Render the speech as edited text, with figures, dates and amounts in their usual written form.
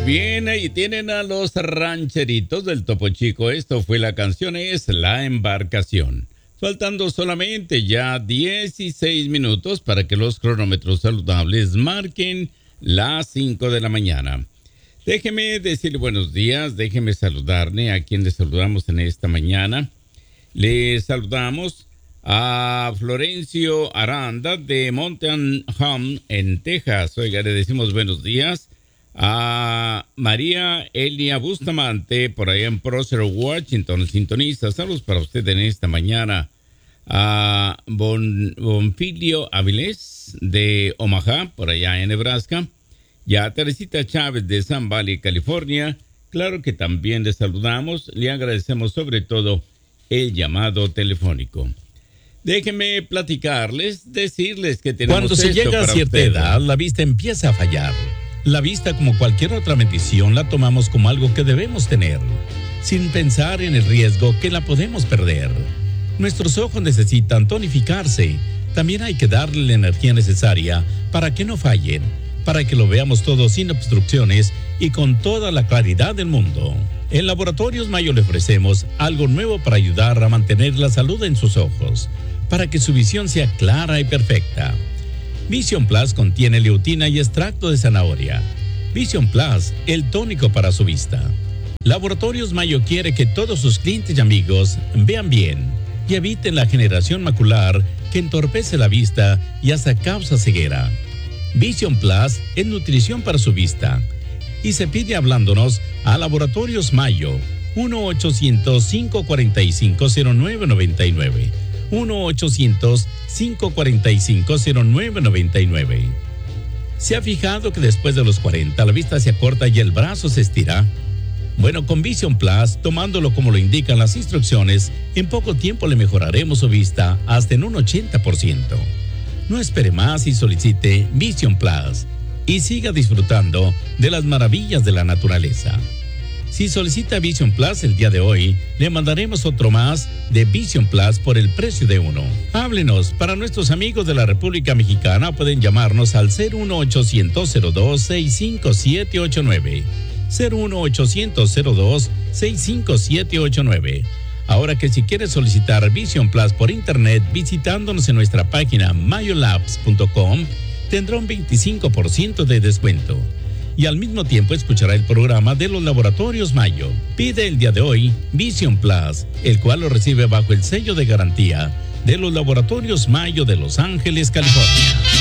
Bien, ahí tienen a los rancheritos del Topo Chico. Esto fue la canción, es La Embarcación. Faltando solamente ya 16 minutos para que los cronómetros saludables marquen las 5 de la mañana. Déjeme decirle buenos días, déjeme saludarle a quien le saludamos en esta mañana. Le saludamos a Florencio Aranda de Mountain Home en Texas. Oiga, le decimos buenos días a María Elia Bustamante por allá en Prosser, Washington, sintoniza. Saludos para usted en esta mañana. A Bonfilio Avilés de Omaha, por allá en Nebraska. Y a Teresita Chávez de Sun Valley, California. Claro que también le saludamos. Le agradecemos sobre todo el llamado telefónico. Déjenme platicarles, decirles que tenemos cuando se llega a cierta edad, la vista empieza a fallar. La vista, como cualquier otra bendición, la tomamos como algo que debemos tener, sin pensar en el riesgo que la podemos perder. Nuestros ojos necesitan tonificarse. También hay que darle la energía necesaria para que no fallen, para que lo veamos todo sin obstrucciones y con toda la claridad del mundo. En Laboratorios Mayo le ofrecemos algo nuevo para ayudar a mantener la salud en sus ojos, para que su visión sea clara y perfecta. Vision Plus contiene leutina y extracto de zanahoria. Vision Plus, el tónico para su vista. Laboratorios Mayo quiere que todos sus clientes y amigos vean bien y eviten la generación macular que entorpece la vista y hasta causa ceguera. Vision Plus es nutrición para su vista y se pide hablándonos a Laboratorios Mayo 1-800-545-0999. 1-800-545-0999. ¿Se ha fijado que después de los 40 la vista se acorta y el brazo se estira? Bueno, con Vision Plus, tomándolo como lo indican las instrucciones, en poco tiempo le mejoraremos su vista hasta en un 80%. No espere más y solicite Vision Plus y siga disfrutando de las maravillas de la naturaleza. Si solicita Vision Plus el día de hoy, le mandaremos otro más de Vision Plus por el precio de uno. Háblenos. Para nuestros amigos de la República Mexicana pueden llamarnos al 01800-265-789. 01800-265-789. Ahora que si quieres solicitar Vision Plus por internet visitándonos en nuestra página mayolabs.com, tendrá un 25% de descuento. Y al mismo tiempo escuchará el programa de los Laboratorios Mayo. Pide el día de hoy Vision Plus, el cual lo recibe bajo el sello de garantía de los Laboratorios Mayo de Los Ángeles, California.